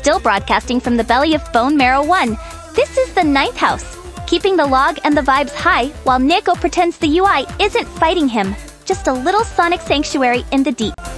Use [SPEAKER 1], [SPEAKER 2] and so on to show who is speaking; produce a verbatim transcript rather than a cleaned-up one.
[SPEAKER 1] still broadcasting from the belly of Bone Marrow one. This is the ninth house, keeping the log and the vibes high while Nico pretends the U I isn't fighting him, just a little sonic sanctuary in the deep.